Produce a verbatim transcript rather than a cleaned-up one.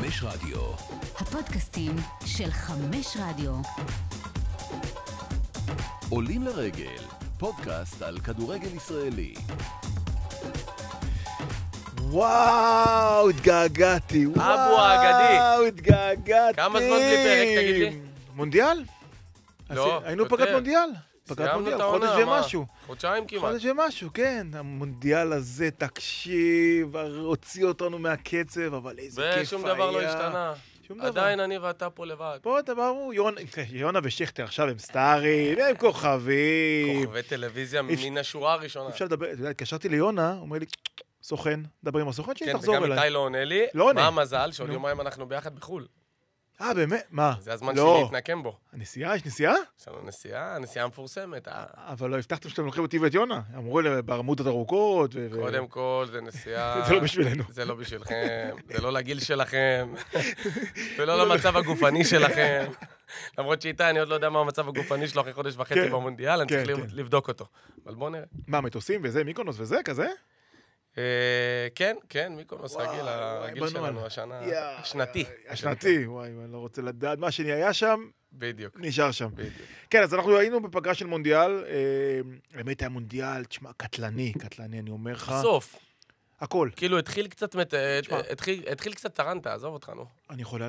חמש רדיו. הפודקאסטים של חמש רדיו. עולים לרגל, פודקאסט על כדורגל ישראלי. וואו, התגעגעתי. אבו האגדי. וואו, התגעגעתי. כמה זמן בלי פרק, תגיד לי? מונדיאל? לא, היינו יותר. פגרת מונדיאל. פגרת סיימנו מונדיאל, את העונה, חודש מה? ומשהו. חודשיים כמעט. חודש ומשהו, כן. המונדיאל הזה, תקשיב, הוציא אותנו מהקצב, אבל איזה כיף היה. ושום דבר לא השתנה. שום דבר. עדיין אני ואתה פה לבד. פה אתה ברור, יונה, יונה ושכטר עכשיו הם סטארים, הם כוכבים. כוכבי טלוויזיה מן השורה הראשונה. אפשר לדבר, אתה יודע, התקשרתי ליונה, הוא אומר לי, סוכן, דבר עם הסוכן שלי, כן, תחזור וגם אליי. איתי לא עונה לי. לא עונה. מה המזל שעוד נו. יומיים אנחנו ביחד בחול. אה, באמת? מה? זה הזמן לא. שלי להתנקם בו. הנסיעה? יש נסיעה? יש לנו נסיעה, הנסיעה המפורסמת. אה, אבל לא הבטחתם שאתם הולכים אותי ואת יונה. אמרו לי ברמודות ארוכות. ו- ו- קודם כל, זה נסיעה... זה לא בשבילנו. זה לא בשבילכם, זה לא לגיל שלכם, ולא למצב הגופני שלכם. למרות שאיתי, אני עוד לא יודע מה המצב הגופני שלו אחרי חודש וחצי כן. במונדיאל, אני כן, צריך כן. לבדוק אותו. אבל בואו נראה. מה, מטוסים וזה, מיקונוס וזה, כזה? אה, כן, כן, מיקונוס וואי, רגיל, וואי, הגיל בנועל. שלנו, השנה, יא, השנתי. השנתי, וואי, אני לא רוצה לדעת. מה שאני היה שם, בדיוק, נשאר שם. בדיוק. כן, אז אנחנו היינו בפגרה של מונדיאל. אה, באמת היה מונדיאל, תשמע, קטלני, קטלני, אני אומר לך. בסוף, הכל. כאילו התחיל קצת, מת- תשמע. התחיל התחיל קצת טרנטה, עזוב אותך, נו. אני חולה